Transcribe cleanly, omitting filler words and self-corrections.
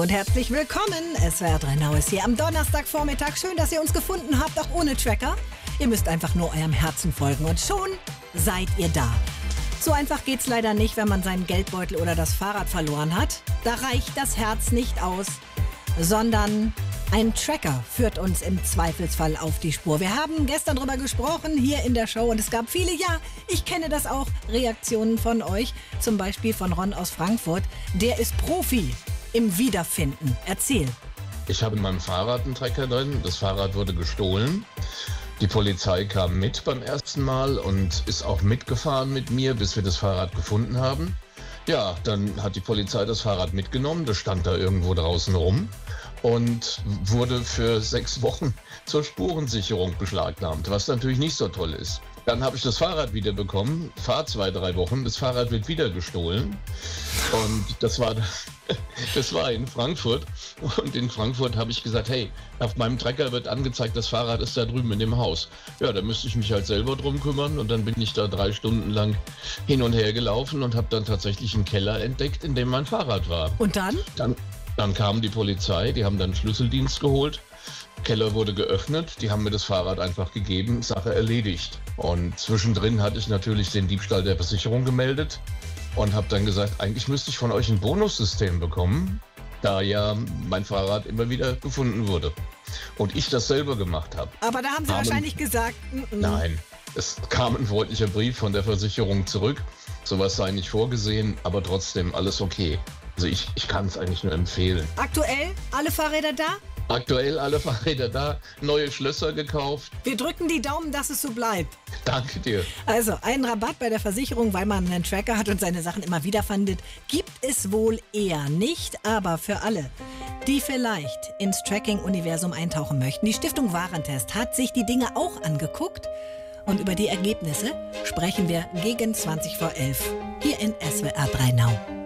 Und herzlich willkommen. SWR 3 Now ist hier am Donnerstagvormittag. Schön, dass ihr uns gefunden habt, auch ohne Tracker. Ihr müsst einfach nur eurem Herzen folgen und schon seid ihr da. So einfach geht's leider nicht, wenn man seinen Geldbeutel oder das Fahrrad verloren hat. Da reicht das Herz nicht aus, sondern ein Tracker führt uns im Zweifelsfall auf die Spur. Wir haben gestern drüber gesprochen hier in der Show und es gab viele, ja, ich kenne das auch, Reaktionen von euch. Zum Beispiel von Ron aus Frankfurt. Der ist Profi im Wiederfinden. Erzähl. Ich habe in meinem Fahrrad einen Tracker drin. Das Fahrrad wurde gestohlen. Die Polizei kam mit beim ersten Mal und ist auch mitgefahren mit mir, bis wir das Fahrrad gefunden haben. Ja, dann hat die Polizei das Fahrrad mitgenommen. Das stand da irgendwo draußen rum und wurde für 6 Wochen zur Spurensicherung beschlagnahmt, was natürlich nicht so toll ist. Dann habe ich das Fahrrad wieder bekommen, fahre 2-3 Wochen, das Fahrrad wird wieder gestohlen und das war in Frankfurt. Und in Frankfurt habe ich gesagt, hey, auf meinem Trecker wird angezeigt, das Fahrrad ist da drüben in dem Haus. Ja, da müsste ich mich halt selber drum kümmern und dann bin ich da 3 Stunden lang hin und her gelaufen und habe dann tatsächlich einen Keller entdeckt, in dem mein Fahrrad war. Und dann? Dann kam die Polizei, die haben dann Schlüsseldienst geholt. Keller wurde geöffnet, die haben mir das Fahrrad einfach gegeben, Sache erledigt. Und zwischendrin hatte ich natürlich den Diebstahl der Versicherung gemeldet und habe dann gesagt, eigentlich müsste ich von euch ein Bonussystem bekommen, da ja mein Fahrrad immer wieder gefunden wurde und ich das selber gemacht habe. Aber da haben sie wahrscheinlich gesagt, Nein, es kam ein freundlicher Brief von der Versicherung zurück, sowas sei nicht vorgesehen, aber trotzdem alles okay. Also ich kann es eigentlich nur empfehlen. Aktuell alle Fahrräder da? Aktuell alle Fahrräder da, neue Schlösser gekauft. Wir drücken die Daumen, dass es so bleibt. Danke dir. Also, einen Rabatt bei der Versicherung, weil man einen Tracker hat und seine Sachen immer wieder findet, gibt es wohl eher nicht. Aber für alle, die vielleicht ins Tracking-Universum eintauchen möchten, die Stiftung Warentest hat sich die Dinge auch angeguckt. Und über die Ergebnisse sprechen wir gegen 20 vor 11 hier in SWR 3 Now.